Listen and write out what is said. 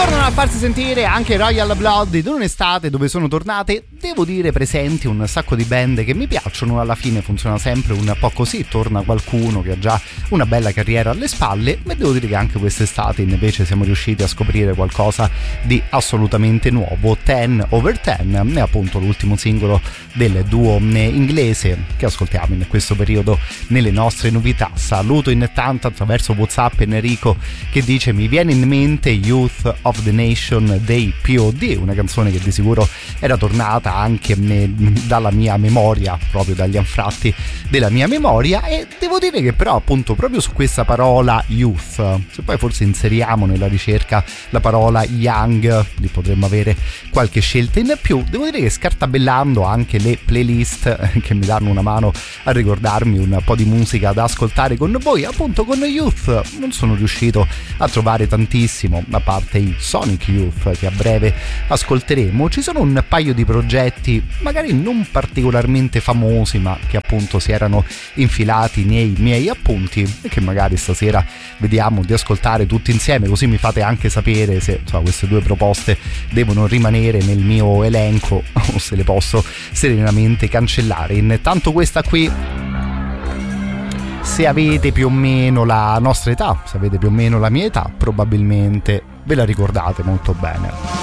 Tornano a farsi sentire anche Royal Blood in un'estate dove sono tornate, devo dire, presenti un sacco di band che mi piacciono. Alla fine funziona sempre un po' così, torna qualcuno che ha già una bella carriera alle spalle, ma devo dire che anche quest'estate invece siamo riusciti a scoprire qualcosa di assolutamente nuovo. 10 over 10 è appunto l'ultimo singolo del duo inglese che ascoltiamo in questo periodo nelle nostre novità. Saluto intanto attraverso WhatsApp Enrico che dice: mi viene in mente Youth of the Nation dei POD, una canzone che di sicuro era tornata anche dalla mia memoria, proprio dagli anfratti della mia memoria. E devo dire che però appunto proprio su questa parola youth, se poi forse inseriamo nella ricerca la parola young, lì potremmo avere qualche scelta in più. Devo dire che scartabellando anche le playlist che mi danno una mano a ricordarmi un po' di musica da ascoltare con voi, appunto con Youth non sono riuscito a trovare tantissimo, a parte i Sonic Youth che a breve ascolteremo. Ci sono un paio di progetti magari non particolarmente famosi ma che appunto si erano infilati nei miei appunti e che magari stasera vediamo di ascoltare tutti insieme, così mi fate anche sapere se insomma, queste due proposte devono rimanere nel mio elenco o se le posso serenamente cancellare. Intanto questa qui, se avete più o meno la nostra età, se avete più o meno la mia età, probabilmente ve la ricordate molto bene.